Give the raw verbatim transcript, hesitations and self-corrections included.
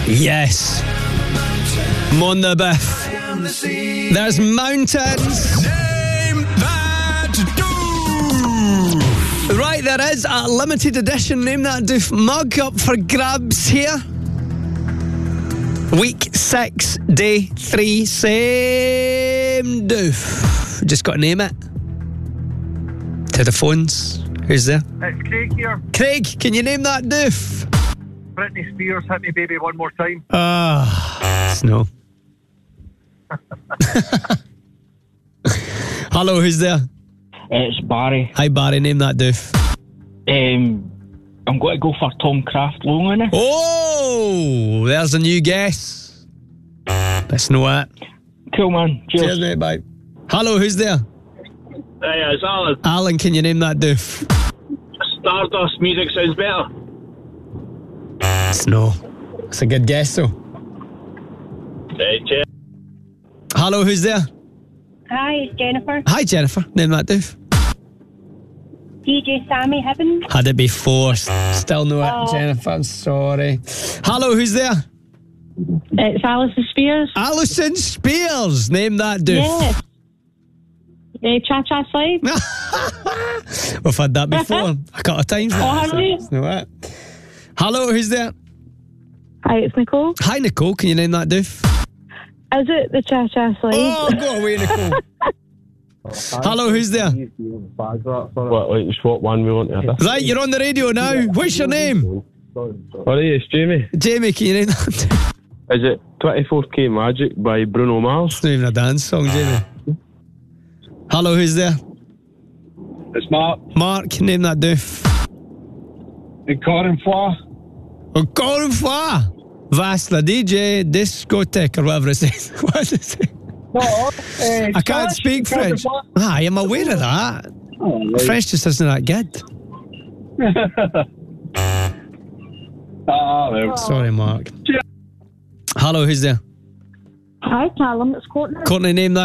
Yes. Mon the Biff. There's mountains. Name that doof. Right, there is a limited edition Name That Doof mug up for grabs here. Week six, day three, same doof. Just got to name it. To the phones. Who's there? It's Craig here. Craig, can you name that doof? Britney Spears, Hit Me Baby One More Time. Ah, snow. Hello, who's there? It's Barry. Hi, Barry, name that doof. Um, I'm going to go for Tom Craft Long on it. Oh, there's a new guess. That's no it. Cool, man. Cheers. Cheers, mate, bye. Hello, who's there? Hey, it's Alan. Alan, can you name that doof? Stardust music sounds better. Snow. That's a good guess, though. Hey, cheers. Hello, who's there? Hi, it's Jennifer. Hi, Jennifer. Name that doof. D J Sammy Heaven. Had it be forced. Still no it, Oh. Jennifer. I'm sorry. Hello, who's there? It's Alison Spears. Alison Spears. Name that doof. Yes. Uh, Cha Cha Slide. We've had that before. A couple of times. Oh, have you? That's no it. Hello, who's there? Hi, it's Nicole. Hi, Nicole. Can you name that doof? Is it the Cha Cha Slide? Oh, go away, Nicole. Hello, who's there? What, like, what one we want to have? Right, you're on the radio now. What's your name? Sorry, it's Jamie. Jamie, can you name that? Is it twenty-four K Magic by Bruno Mars? It's not even a dance song, Jamie. Hello, who's there? It's Mark. Mark, name that doof. Encore une fois. Encore une fois. Vas la D J discotheque, or whatever it says. What does it say? No, uh, I can't speak French. Ah, I am aware of that. Oh, French just isn't that good. Ah, well. Sorry, Mark. Hello, who's there? Hi, Callum. It's Courtney. Courtney, name that